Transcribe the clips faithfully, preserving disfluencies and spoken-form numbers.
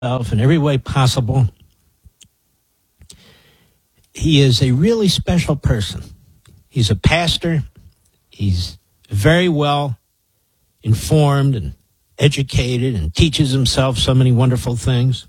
in every way possible. He is a really special person. He's a pastor. He's very well informed and educated and teaches himself so many wonderful things.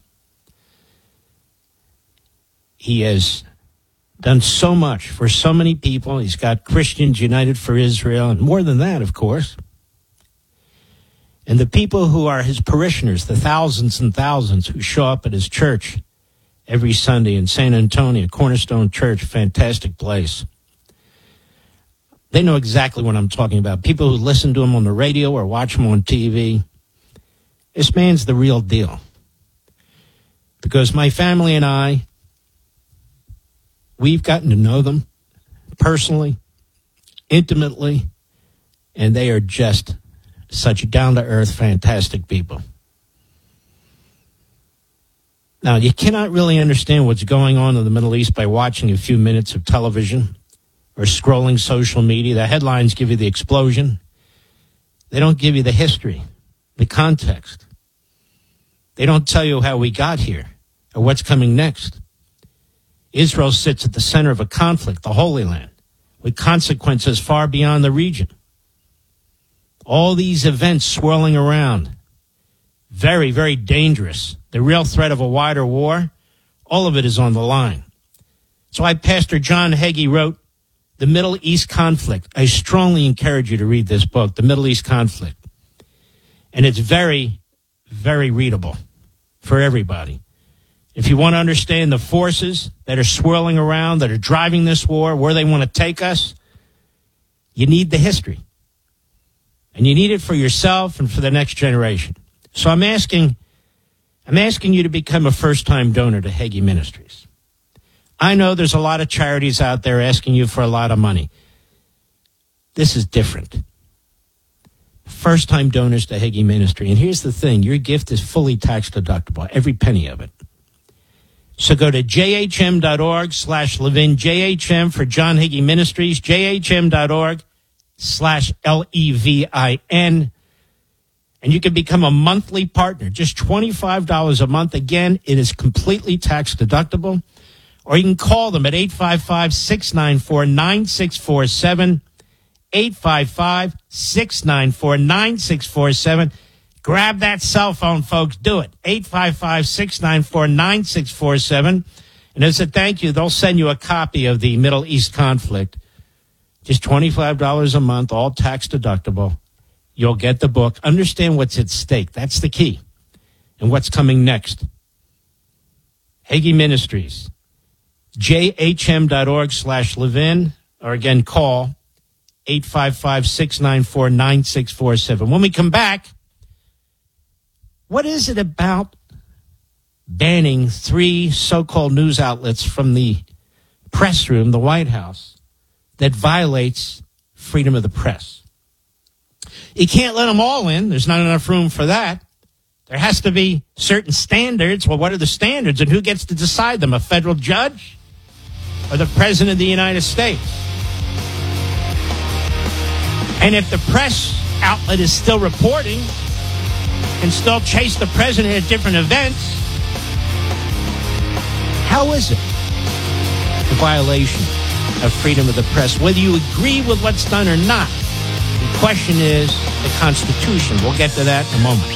He has done so much for so many people. He's got Christians United for Israel, and more than that, of course. And the people who are his parishioners, the thousands and thousands who show up at his church every Sunday in San Antonio, Cornerstone Church, fantastic place. They know exactly what I'm talking about. People who listen to him on the radio or watch him on T V. This man's the real deal. Because my family and I, we've gotten to know them personally, intimately, and they are just such down-to-earth, fantastic people. Now, you cannot really understand what's going on in the Middle East by watching a few minutes of television or scrolling social media. The headlines give you the explosion. They don't give you the history, the context. They don't tell you how we got here or what's coming next. Israel sits at the center of a conflict, the Holy Land, with consequences far beyond the region. All these events swirling around, very, very dangerous. The real threat of a wider war, all of it is on the line. So I, Pastor John Hagee, wrote The Middle East Conflict. I strongly encourage you to read this book, The Middle East Conflict. And it's very, very readable for everybody. If you want to understand the forces that are swirling around, that are driving this war, where they want to take us, you need the history. And you need it for yourself and for the next generation. So I'm asking, I'm asking you to become a first-time donor to Hagee Ministries. I know there's a lot of charities out there asking you for a lot of money. This is different. First-time donors to Hagee Ministry. And here's the thing. Your gift is fully tax-deductible, every penny of it. So go to jhm.org slash Levin, J H M for John Hagee Ministries, jhm.org slash L E V I N. And you can become a monthly partner, just twenty-five dollars a month. Again, it is completely tax deductible. Or you can call them at eight five five, six nine four, nine six four seven, eight five five, six nine four, nine six four seven. Grab that cell phone, folks. Do it. eight five five, six nine four, nine six four seven. And as a thank you, they'll send you a copy of the Middle East Conflict. Just twenty-five dollars a month, all tax deductible. You'll get the book. Understand what's at stake. That's the key. And what's coming next. Hagee Ministries. jhm.org slash Levin. Or again, call eight five five, six nine four, nine six four seven. When we come back, what is it about banning three so-called news outlets from the press room, the White House, that violates freedom of the press? You can't let them all in. There's not enough room for that. There has to be certain standards. Well, what are the standards, and who gets to decide them? A federal judge or the President of the United States? And if the press outlet is still reporting and still chase the president at different events, how is it a violation of freedom of the press? Whether you agree with what's done or not, the question is the Constitution. We'll get to that in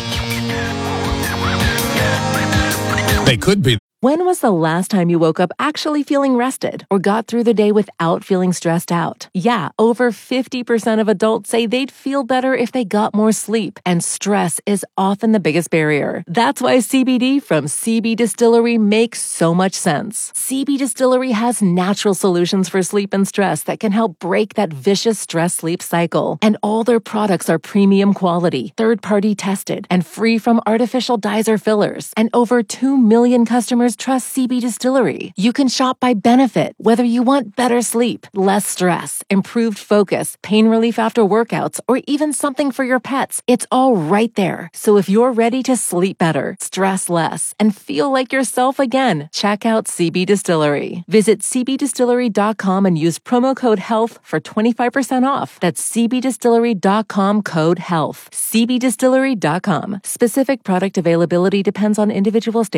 a moment. They could be. When was the last time you woke up actually feeling rested or got through the day without feeling stressed out? Yeah, over fifty percent of adults say they'd feel better if they got more sleep, and stress is often the biggest barrier. That's why C B D from C B Distillery makes so much sense. C B Distillery has natural solutions for sleep and stress that can help break that vicious stress-sleep cycle. And all their products are premium quality, third-party tested, and free from artificial dyes or fillers. And over two million customers customers trust C B Distillery. You can shop by benefit, whether you want better sleep, less stress, improved focus, pain relief after workouts, or even something for your pets. It's all right there. So if you're ready to sleep better, stress less, and feel like yourself again, check out C B Distillery. Visit c b distillery dot com and use promo code HEALTH for twenty-five percent off. That's c b distillery dot com code HEALTH. c b distillery dot com. Specific product availability depends on individual states.